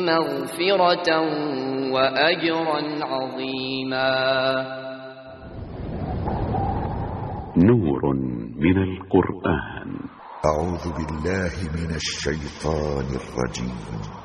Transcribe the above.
مغفرة وأجرا عظيما. نور من القرآن. أعوذ بالله من الشيطان الرجيم.